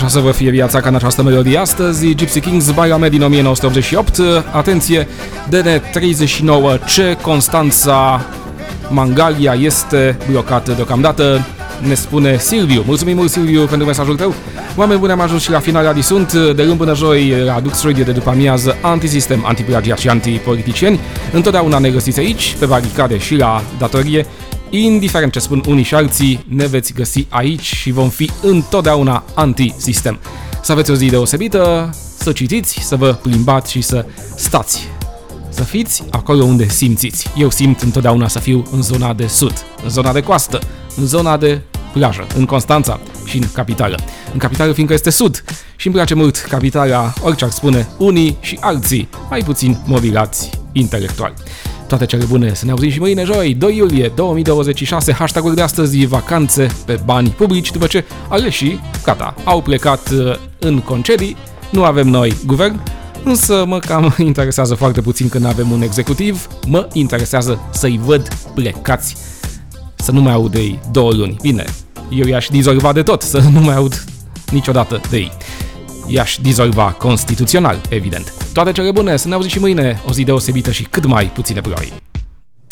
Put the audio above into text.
Așa să vă fie viața ca în această melodie astăzi. Gypsy Kings, Bailame din 1988. Atenție, DN39C, Constanța Mangalia este blocată deocamdată, ne spune Silviu. Mulțumim mult, Silviu, pentru mesajul tău. Oameni buni, am ajuns și la final. Sunt de luni până joi la Dux Radio de după amiază, antisistem, antiplagiat și antipoliticieni. Întotdeauna ne găsiți aici, pe baricade și la datorie. Indiferent ce spun unii și alții, ne veți găsi aici și vom fi întotdeauna anti-sistem. Să aveți o zi deosebită, să citiți, să vă plimbați și să stați. Să fiți acolo unde simțiți. Eu simt întotdeauna să fiu în zona de sud, în zona de coastă, în zona de plajă, în Constanța și în capitală. În capitală fiindcă este sud și îmi place mult capitala, orice ar spune unii și alții, mai puțin mobilați intelectual. Toate cele bune, să ne auzim și mâine joi, 2 iulie 2026, hashtag-ul de astăzi, vacanțe pe bani publici, după ce aleșii, gata, au plecat în concedii, nu avem noi guvern, însă mă cam interesează foarte puțin când avem un executiv, mă interesează să-i văd plecați, să nu mai aud de ei 2 luni. Bine, eu i-aș dizolva de tot, să nu mai aud niciodată de ei. I-aș dizolva constituțional, evident. Toate cele bune, să ne auzim și mâine, o zi deosebită și cât mai puține ploi.